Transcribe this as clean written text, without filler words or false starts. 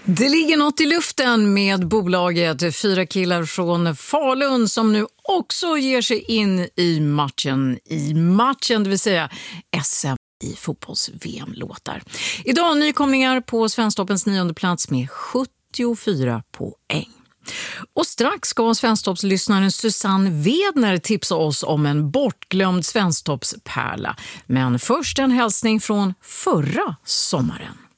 Det ligger något i luften med bolaget 4 killar från Falun som nu också ger sig in i matchen, det vill säga SM i fotbolls-VM-låtar. Idag nykomlingar på Svensktoppens 9:e plats med 74 poäng. Och strax ska Svensktoppslyssnaren Susanne Wedner tipsa oss om en bortglömd Svensktoppspärla. Men först en hälsning från förra sommaren.